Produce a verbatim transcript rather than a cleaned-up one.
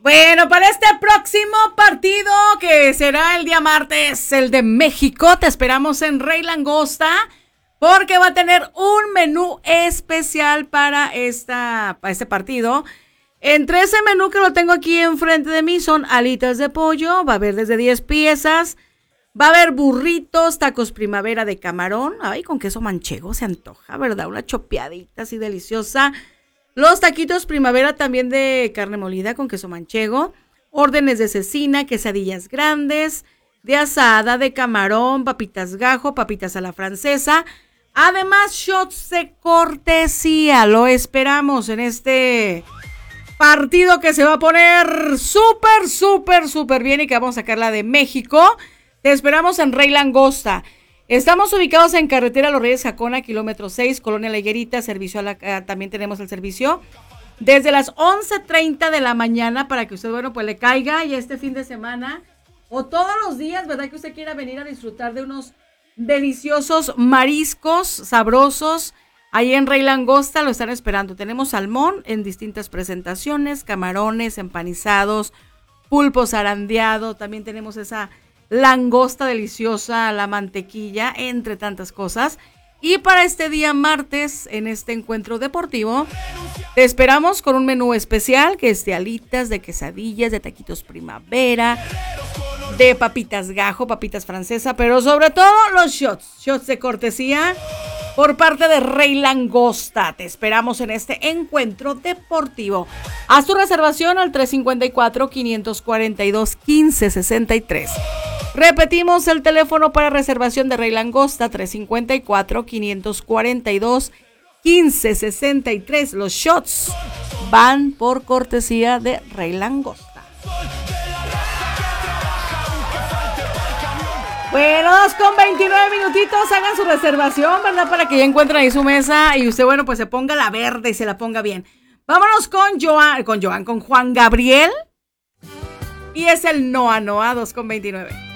Bueno, para este próximo partido, que será el día martes, el de México, te esperamos en Rey Langosta, porque va a tener un menú especial para, esta, para este partido. Entre ese menú que lo tengo aquí enfrente de mí son alitas de pollo, va a haber desde diez piezas, va a haber burritos, tacos primavera de camarón, ay, con queso manchego se antoja, ¿verdad? Una chopeadita así deliciosa. Los taquitos primavera también de carne molida con queso manchego, órdenes de cecina, quesadillas grandes, de asada, de camarón, papitas gajo, papitas a la francesa. Además, shots de cortesía, lo esperamos en este partido que se va a poner súper, súper, súper bien y que vamos a sacar la de México. Te esperamos en Rey Langosta. Estamos ubicados en carretera Los Reyes Jacona, kilómetro seis, Colonia La Higuerita, servicio a la, uh, también tenemos el servicio desde las once treinta de la mañana para que usted, bueno, pues le caiga y este fin de semana o todos los días, ¿verdad? Que usted quiera venir a disfrutar de unos deliciosos mariscos sabrosos. Ahí en Rey Langosta lo están esperando. Tenemos salmón en distintas presentaciones, camarones empanizados, pulpo zarandeado, también tenemos esa langosta deliciosa, la mantequilla, entre tantas cosas. Y para este día martes, en este encuentro deportivo, te esperamos con un menú especial que es de alitas, de quesadillas, de taquitos primavera, de papitas gajo, papitas francesa, pero sobre todo los shots, shots de cortesía por parte de Rey Langosta. Te esperamos en este encuentro deportivo. Haz tu reservación al tres cinco cuatro, cinco cuatro dos, uno cinco seis tres. Repetimos el teléfono para reservación de Rey Langosta, tres cinco cuatro, cinco cuatro dos, uno cinco seis tres. Los shots van por cortesía de Rey Langosta. Bueno, dos con veintinueve minutitos, hagan su reservación, ¿verdad? Para que ya encuentren ahí su mesa y usted, bueno, pues se ponga la verde y se la ponga bien. Vámonos con Joan, con Joan, con Juan Gabriel. Y es el Noa Noa, dos con veintinueve.